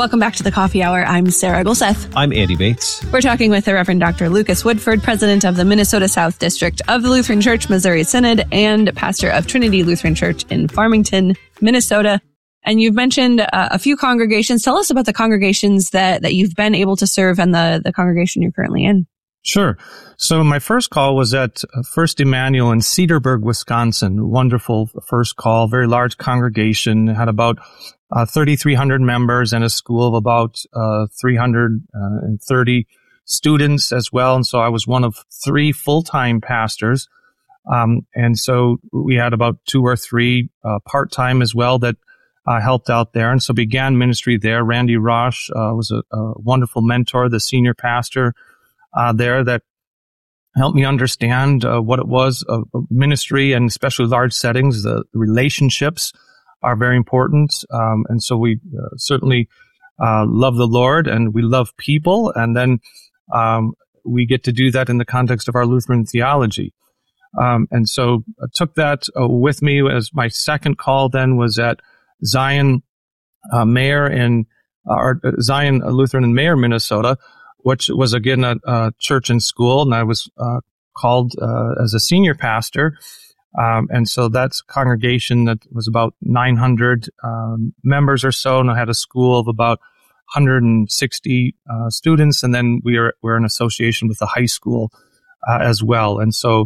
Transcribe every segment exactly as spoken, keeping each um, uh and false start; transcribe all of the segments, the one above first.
Welcome back to the Coffee Hour. I'm Sarah Gulseth. I'm Andy Bates. We're talking with the Reverend Doctor Lucas Woodford, president of the Minnesota South District of the Lutheran Church Missouri Synod and pastor of Trinity Lutheran Church in Farmington, Minnesota. And you've mentioned uh, a few congregations. Tell us about the congregations that, that you've been able to serve and the, the congregation you're currently in. Sure. So my first call was at First Emmanuel in Cedarburg, Wisconsin. Wonderful first call, very large congregation, had about uh, thirty-three hundred members and a school of about uh, three hundred thirty students as well. And so I was one of three full-time pastors. Um, and so we had about two or three uh, part-time as well that uh, helped out there. And so began ministry there. Randy Rosh uh, was a, a wonderful mentor, the senior pastor Uh, there that helped me understand uh, what it was of uh, ministry, and especially large settings. The relationships are very important. Um, and so we uh, certainly uh, love the Lord and we love people. And then um, we get to do that in the context of our Lutheran theology. Um, and so I took that uh, with me as my second call then was at Zion uh, Mayer in uh, or Zion Lutheran in Mayer, Minnesota, which was, again, a, a church and school, and I was uh, called uh, as a senior pastor. Um, and so that's a congregation that was about nine hundred um, members or so, and I had a school of about one hundred sixty uh, students, and then we are, we're in association with the high school uh, as well. And so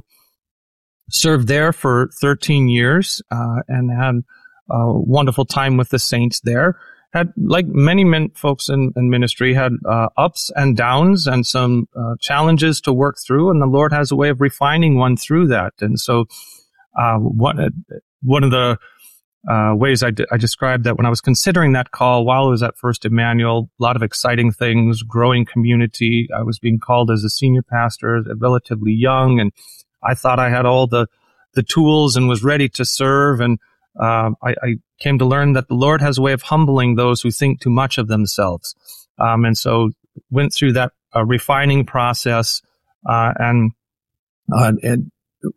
served there for thirteen years uh, and had a wonderful time with the saints there. Had, like many men, folks in, in ministry, had uh, ups and downs and some uh, challenges to work through, and the Lord has a way of refining one through that. And so uh, one, one of the uh, ways I, d- I described that when I was considering that call while I was at First Emmanuel, a lot of exciting things, growing community. I was being called as a senior pastor, relatively young, and I thought I had all the, the tools and was ready to serve, and Uh, I, I came to learn that the Lord has a way of humbling those who think too much of themselves. Um, and so went through that uh, refining process uh, and, uh, and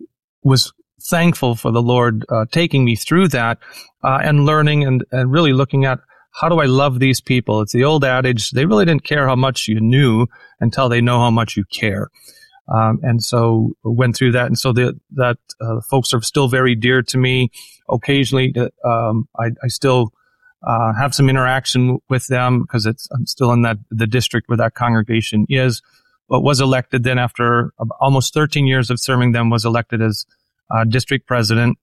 was thankful for the Lord uh, taking me through that uh, and learning and, and really looking at how do I love these people. It's the old adage, they really didn't care how much you knew until they know how much you care. Um, and so went through that. And so the, that uh, folks are still very dear to me. Occasionally, um, I, I still uh, have some interaction with them because it's I'm still in that the district where that congregation is. But was elected then after almost thirteen years of serving them, was elected as uh, district president.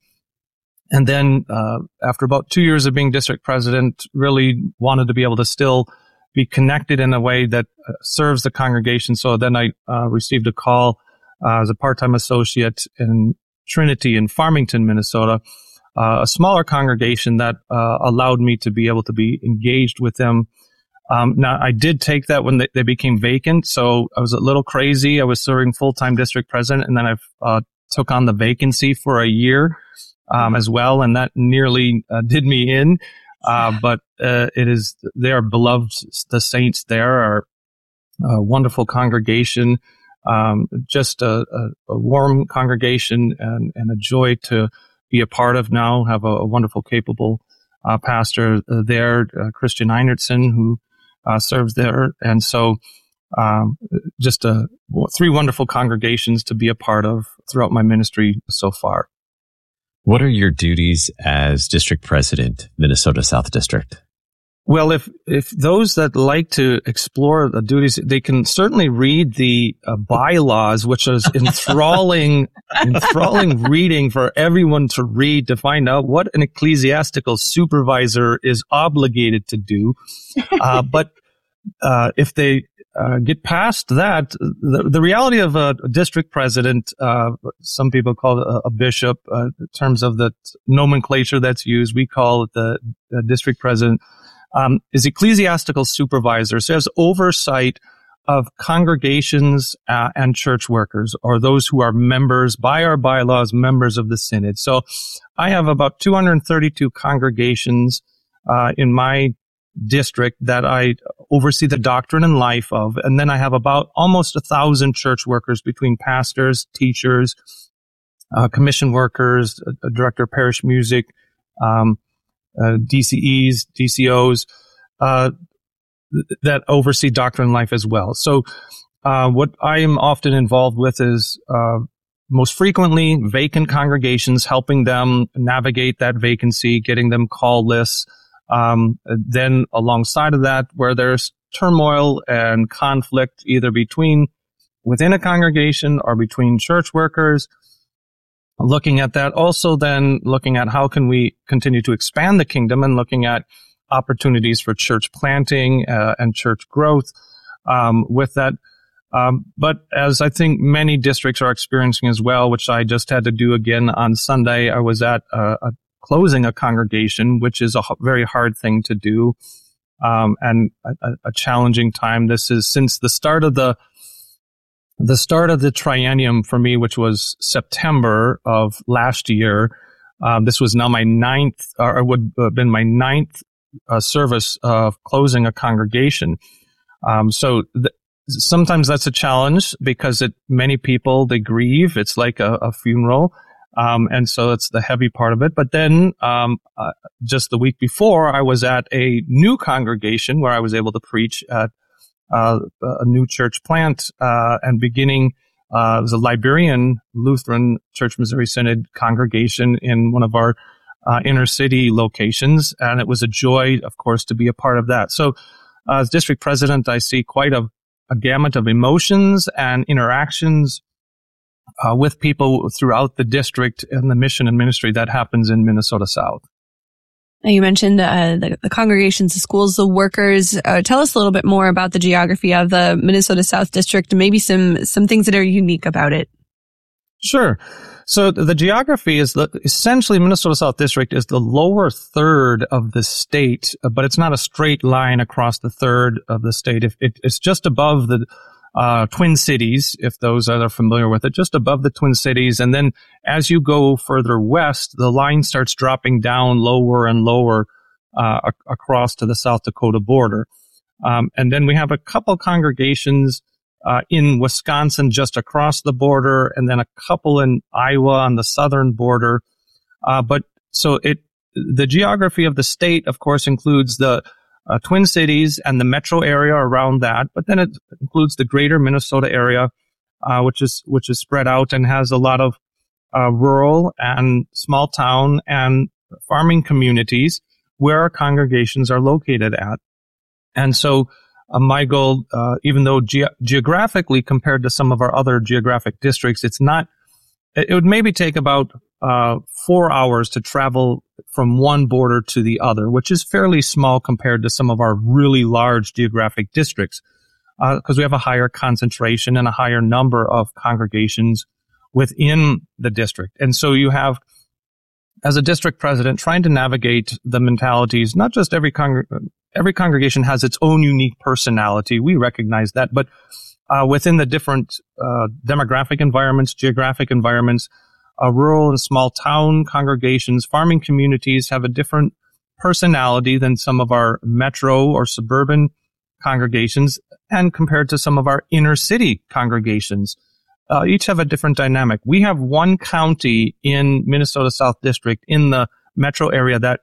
And then uh, after about two years of being district president, really wanted to be able to still be connected in a way that uh, serves the congregation. So then I uh, received a call uh, as a part-time associate in Trinity in Farmington, Minnesota, uh, a smaller congregation that uh, allowed me to be able to be engaged with them. Um, now, I did take that when they, they became vacant, so I was a little crazy. I was serving full-time district president, and then I uh, took on the vacancy for a year um, as well, and that nearly uh, did me in. Uh, but uh, it is they are beloved. The saints there are a wonderful congregation, um, just a, a, a warm congregation and, and a joy to be a part of now. Have a, a wonderful, capable uh, pastor there, uh, Christian Einertson, who uh, serves there. And so um, just a, three wonderful congregations to be a part of throughout my ministry so far. What are your duties as district president, Minnesota South District? Well, if if those that like to explore the duties, they can certainly read the uh, bylaws, which is enthralling, enthralling reading for everyone to read to find out what an ecclesiastical supervisor is obligated to do. Uh, but uh, if they uh, get past that, the, the reality of a, a district president, uh, some people call it a, a bishop, uh, in terms of the nomenclature that's used, we call it the, the district president. Um, is ecclesiastical supervisor, so has oversight of congregations uh, and church workers, or those who are members by our bylaws, members of the synod. So I have about two hundred thirty-two congregations uh, in my district that I oversee the doctrine and life of, and then I have about almost a thousand church workers between pastors, teachers, uh, commission workers, a, a director of parish music, um, Uh, D C Es, D C Os, uh, that oversee doctrine and life as well. So uh, what I am often involved with is uh, most frequently vacant congregations, helping them navigate that vacancy, getting them call lists. Um, then alongside of that, where there's turmoil and conflict either between within a congregation or between church workers, looking at that. Also then looking at how can we continue to expand the kingdom and looking at opportunities for church planting uh, and church growth um, with that. Um, but as I think many districts are experiencing as well, which I just had to do again on Sunday, I was at a, a closing a congregation, which is a h- very hard thing to do um, and a, a challenging time. This is since the start of the The start of the triennium for me, which was September of last year. Um, this was now my ninth, or would have been my ninth uh, service of closing a congregation. Um, so th- sometimes that's a challenge because it many people, they grieve. It's like a, a funeral. Um, and so it's the heavy part of it. But then um, uh, just the week before, I was at a new congregation where I was able to preach at Uh, a new church plant uh, and beginning, uh, it was a Liberian Lutheran Church Missouri Synod congregation in one of our uh, inner city locations. And it was a joy, of course, to be a part of that. So uh, as district president, I see quite a, a gamut of emotions and interactions uh, with people throughout the district and the mission and ministry that happens in Minnesota South. You mentioned uh, the, the congregations, the schools, the workers. Uh, tell us a little bit more about the geography of the Minnesota South District and maybe some some things that are unique about it. Sure. So the geography is the, essentially Minnesota South District is the lower third of the state, but it's not a straight line across the third of the state. If it, it's just above the uh, Twin Cities, if those that are familiar with it, just above the Twin Cities. And then as you go further west, the line starts dropping down lower and lower uh, ac- across to the South Dakota border. Um, and then we have a couple congregations uh, in Wisconsin just across the border, and then a couple in Iowa on the southern border. Uh, but so it the geography of the state, of course, includes the Uh, Twin Cities and the metro area around that, but then it includes the greater Minnesota area, uh, which is which is spread out and has a lot of uh, rural and small town and farming communities where our congregations are located at. And so uh, my goal, uh, even though ge- geographically compared to some of our other geographic districts, it's not, it, it would maybe take about uh, four hours to travel from one border to the other, which is fairly small compared to some of our really large geographic districts, because uh, we have a higher concentration and a higher number of congregations within the district. And so you have, as a district president, trying to navigate the mentalities. Not just every congr- every congregation has its own unique personality. We recognize that, but uh, within the different uh, demographic environments, geographic environments, Uh, rural and small town congregations, farming communities have a different personality than some of our metro or suburban congregations, and compared to some of our inner city congregations. Uh, each have a different dynamic. We have one county in Minnesota South District in the metro area that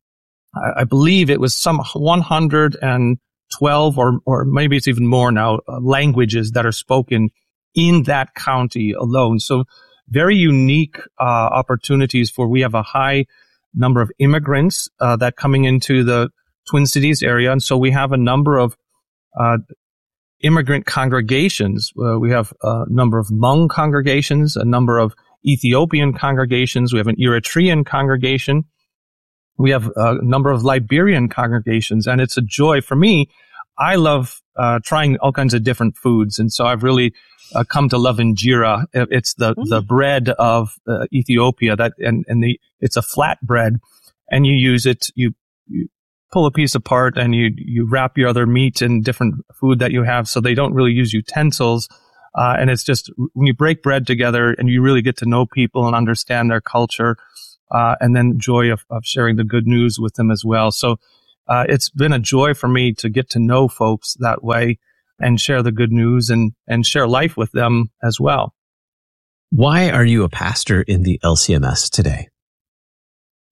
I, I believe it was some one hundred twelve or, or maybe it's even more now, uh, languages that are spoken in that county alone. So very unique uh, opportunities for, we have a high number of immigrants uh, that coming into the Twin Cities area. And so we have a number of uh, immigrant congregations. Uh, we have a number of Hmong congregations, a number of Ethiopian congregations. We have an Eritrean congregation. We have a number of Liberian congregations. And it's a joy for me. I love uh, trying all kinds of different foods. And so I've really Uh, come to love injera. It's the, mm. the bread of uh, Ethiopia that, and, and the, it's a flat bread, and you use it, you, you pull a piece apart and you, you wrap your other meat in different food that you have. So they don't really use utensils. Uh, and it's just when you break bread together and you really get to know people and understand their culture, uh, and then joy of, of sharing the good news with them as well. So, uh, it's been a joy for me to get to know folks that way and share the good news and, and share life with them as well. Why are you a pastor in the L C M S today?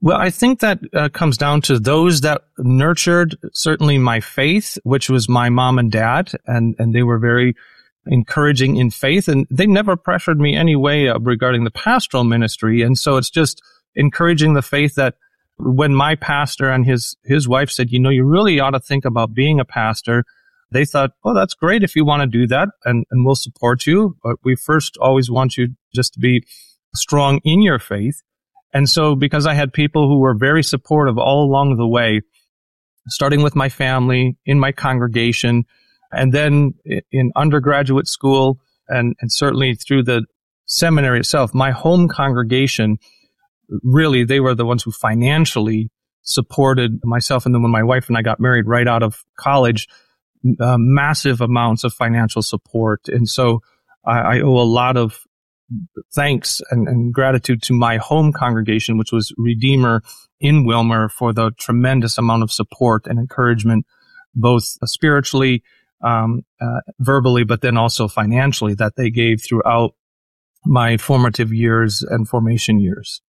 Well, I think that uh, comes down to those that nurtured certainly my faith, which was my mom and dad, and, and they were very encouraging in faith, and they never pressured me any way uh, regarding the pastoral ministry. And so it's just encouraging the faith that when my pastor and his, his wife said, you know, you really ought to think about being a pastor, they thought, oh, that's great if you want to do that, and, and we'll support you. But we first always want you just to be strong in your faith. And so because I had people who were very supportive all along the way, starting with my family, in my congregation, and then in undergraduate school, and, and certainly through the seminary itself, my home congregation, really, they were the ones who financially supported myself. And then when my wife and I got married right out of college, uh, massive amounts of financial support. And so I, I owe a lot of thanks and, and gratitude to my home congregation, which was Redeemer in Willmar, for the tremendous amount of support and encouragement, both spiritually, um, uh, verbally, but then also financially, that they gave throughout my formative years and formation years.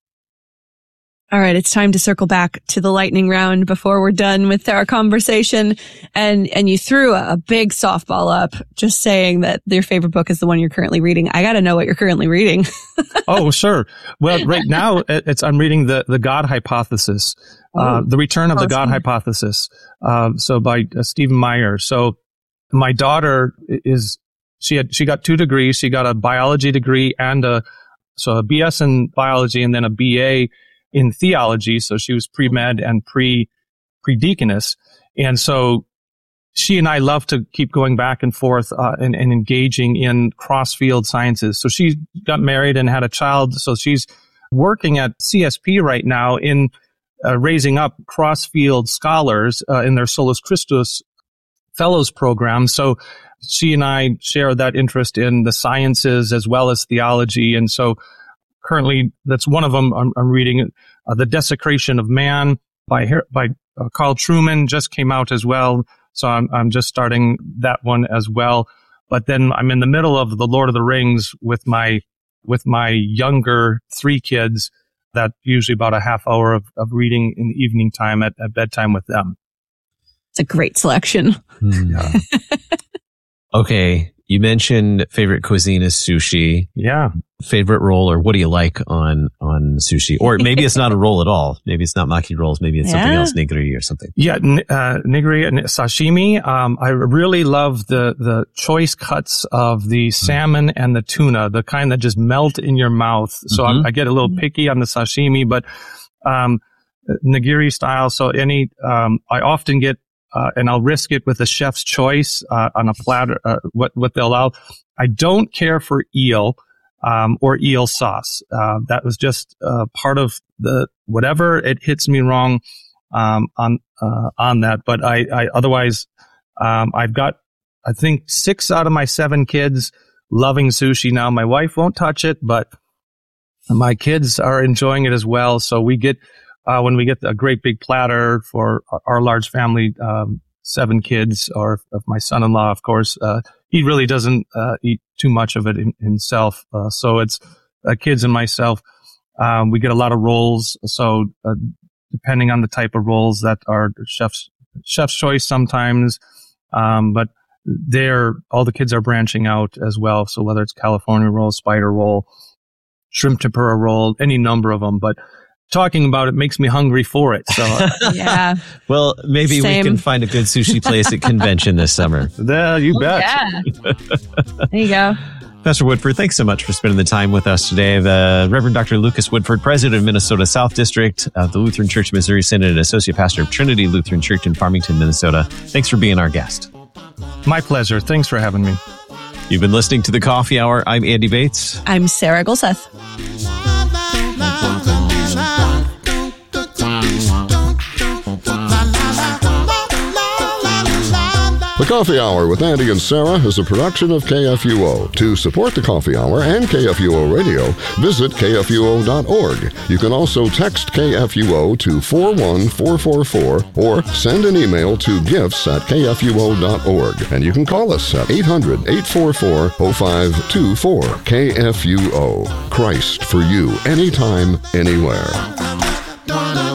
All right, it's time to circle back to the lightning round before we're done with our conversation. And and you threw a big softball up just saying that your favorite book is the one you're currently reading. I got to know what you're currently reading. Oh, sure. Well, right now it's I'm reading the the God Hypothesis, oh, uh, the Return of the God me. Hypothesis. Uh, so by uh, Stephen Meyer. So my daughter is she had she got two degrees. She got a biology degree and a so a B S in biology and then a B A in theology. So she was pre-med and pre, pre-deaconess. And so she and I love to keep going back and forth uh, and, and engaging in cross-field sciences. So she got married and had a child. So she's working at C S P right now in uh, raising up cross-field scholars uh, in their Solus Christus Fellows program. So she and I share that interest in the sciences as well as theology. And so currently, that's one of them. I'm, I'm reading uh, The Desecration of Man by by uh, Carl Trueman, just came out as well. So I'm I'm just starting that one as well. But then I'm in the middle of The Lord of the Rings with my with my younger three kids. That usually about a half hour of, of reading in the evening time at, at bedtime with them. It's a great selection. Mm. Yeah. Okay. You mentioned favorite cuisine is sushi. Yeah. Favorite roll, or what do you like on, on sushi? Or maybe it's not a roll at all. Maybe it's not maki rolls. Maybe it's yeah. something else, nigiri or something. Yeah, uh, nigiri and sashimi. Um, I really love the, the choice cuts of the salmon mm. and the tuna, the kind that just melt in your mouth. So mm-hmm. I, I get a little picky on the sashimi, but um, nigiri style. So any, um, I often get Uh, and I'll risk it with a chef's choice uh, on a platter, uh, what, what they'll allow. I don't care for eel um, or eel sauce. Uh, that was just uh, part of the, whatever it hits me wrong um, on uh, on that. But I, I otherwise, um, I've got, I think, six out of my seven kids loving sushi now. My wife won't touch it, but my kids are enjoying it as well. So we get, Uh, when we get a great big platter for our large family, um, seven kids, or of my son-in-law, of course, uh, he really doesn't uh, eat too much of it in, himself. Uh, so it's uh, kids and myself. Um, we get a lot of rolls. So uh, depending on the type of rolls that are chef's chef's choice sometimes, um, but they're all the kids are branching out as well. So whether it's California roll, spider roll, shrimp tempura roll, any number of them, but talking about it makes me hungry for it. So yeah. Well, maybe Same. we can find a good sushi place at convention this summer. Yeah, you bet. Yeah. There you go. Pastor Woodford, thanks so much for spending the time with us today. The Reverend Doctor Lucas Woodford, President of Minnesota South District of the Lutheran Church Missouri Synod and Associate Pastor of Trinity Lutheran Church in Farmington, Minnesota. Thanks for being our guest. My pleasure. Thanks for having me. You've been listening to The Coffee Hour. I'm Andy Bates. I'm Sarah Golseth. The Coffee Hour with Andy and Sarah is a production of K F U O. To support the Coffee Hour and K F U O Radio, visit K F U O dot org. You can also text K F U O to four one four four four or send an email to gifts at K F U O dot org. And you can call us at eight hundred, eight four four, zero five two four. K F U O. Christ for you, anytime, anywhere.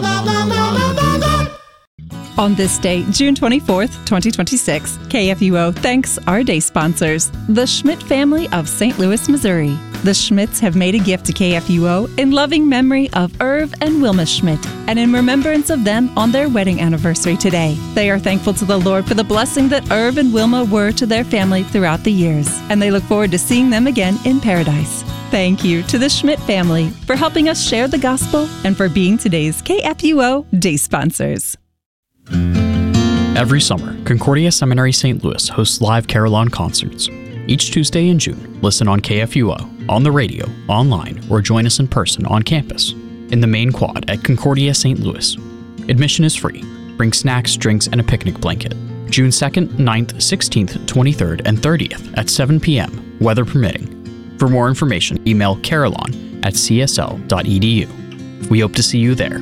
On this day, June twenty-fourth, twenty twenty-six, K F U O thanks our day sponsors, the Schmidt family of Saint Louis, Missouri. The Schmidts have made a gift to K F U O in loving memory of Irv and Wilma Schmidt, and in remembrance of them on their wedding anniversary today. They are thankful to the Lord for the blessing that Irv and Wilma were to their family throughout the years, and they look forward to seeing them again in paradise. Thank you to the Schmidt family for helping us share the gospel and for being today's K F U O day sponsors. Every summer, Concordia Seminary Saint Louis hosts live carillon concerts. Each Tuesday in June, listen on K F U O, on the radio, online, or join us in person on campus, in the main quad at Concordia Saint Louis. Admission is free. Bring snacks, drinks, and a picnic blanket. June second, ninth, sixteenth, twenty-third, and thirtieth at seven p.m., weather permitting. For more information, email carillon at c s l dot e d u. We hope to see you there.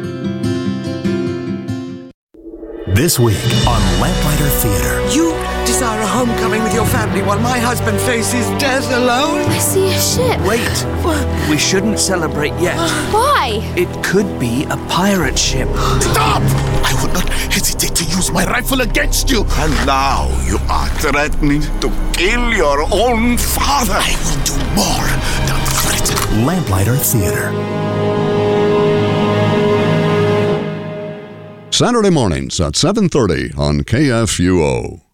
This week on Lamplighter Theater. You desire a homecoming with your family while my husband faces death alone? I see a ship. Wait. What? We shouldn't celebrate yet. Why? It could be a pirate ship. Stop! I would not hesitate to use my rifle against you. And now you are threatening to kill your own father. I will do more than threaten. Lamplighter Theater. Saturday mornings at seven thirty on K F U O.